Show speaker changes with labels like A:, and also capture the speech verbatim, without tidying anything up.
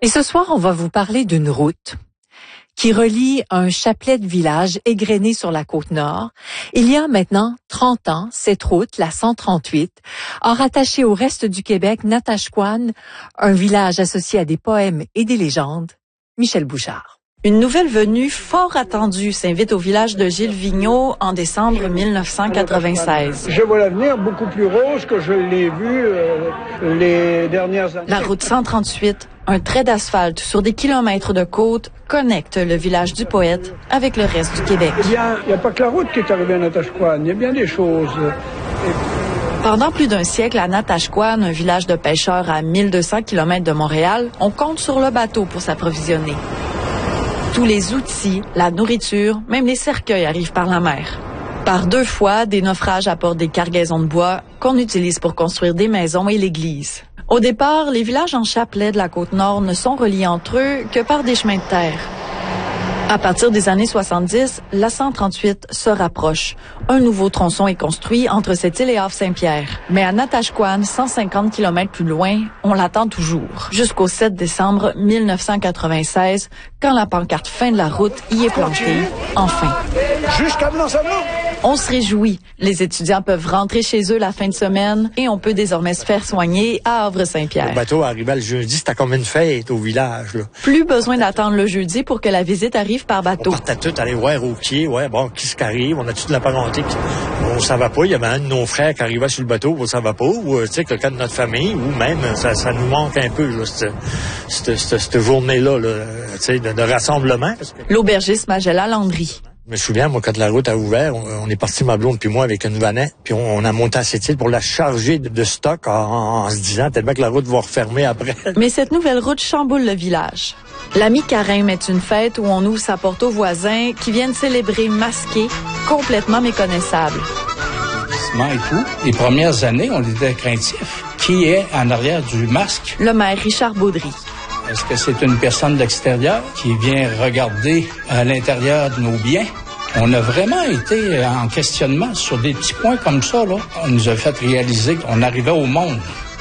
A: Et ce soir, on va vous parler d'une route qui relie un chapelet de villages égrenés sur la côte nord. Il y a maintenant trente ans, cette route, la cent trente-huit, a rattaché au reste du Québec Natashquan, un village associé à des poèmes et des légendes. Michel Bouchard.
B: Une nouvelle venue fort attendue s'invite au village de Gilles Vigneault en décembre mille neuf cent quatre-vingt-seize.
C: Je vois l'avenir beaucoup plus rose que je l'ai vu euh, les dernières années.
B: La route cent trente-huit, un trait d'asphalte sur des kilomètres de côte, connecte le village du poète avec le reste du Québec.
C: Eh bien, il n'y a pas que la route qui est arrivée à Natashquan, il y a bien des choses.
B: Pendant plus d'un siècle, à Natashquan, un village de pêcheurs à mille deux cents kilomètres de Montréal, on compte sur le bateau pour s'approvisionner. Tous les outils, la nourriture, même les cercueils arrivent par la mer. Par deux fois, des naufrages apportent des cargaisons de bois qu'on utilise pour construire des maisons et l'église. Au départ, les villages en chapelet de la Côte-Nord ne sont reliés entre eux que par des chemins de terre. À partir des années soixante-dix, la cent trente-huit se rapproche. Un nouveau tronçon est construit entre cette île et Havre-Saint-Pierre. Mais à Natashquan, cent cinquante kilomètres plus loin, on l'attend toujours. Jusqu'au sept décembre mille neuf cent quatre-vingt-seize, quand la pancarte fin de la route y est plantée, enfin.
C: Jusqu'à Blanc-Sablon.
B: On se réjouit. Les étudiants peuvent rentrer chez eux la fin de semaine et on peut désormais se faire soigner à Havre-Saint-Pierre.
D: Le bateau arrivait le jeudi, c'était comme une fête au village, là.
B: Plus besoin d'attendre le jeudi pour que la visite arrive par bateau.
D: On partait tout aller voir au pied, ouais, bon, qu'est-ce qui arrive? On a toute la parenté. On savait pas, il y avait un de nos frères qui arrivait sur le bateau, on savait pas, ou, tu sais, quelqu'un de notre famille, ou même, ça, ça nous manque un peu, là, cette, cette, cette, cette journée-là, là, tu sais, de, de rassemblement. Parce que...
B: L'aubergiste Magella Landry.
D: Je me souviens, moi, quand la route a ouvert, on, on est parti, ma blonde puis moi, avec une vanette, puis on, on a monté à cette île pour la charger de, de stock en, en, en se disant tellement que la route va refermer après.
B: Mais cette nouvelle route chamboule le village. L'ami Carême est une fête où on ouvre sa porte aux voisins qui viennent célébrer masqués, complètement méconnaissables.
E: Et tout. Les premières années, on était craintifs. Qui est en arrière du masque?
B: Le maire Richard Baudry.
E: Est-ce que c'est une personne de l'extérieur qui vient regarder à l'intérieur de nos biens? On a vraiment été en questionnement sur des petits points comme ça, là. On nous a fait réaliser qu'on arrivait au monde.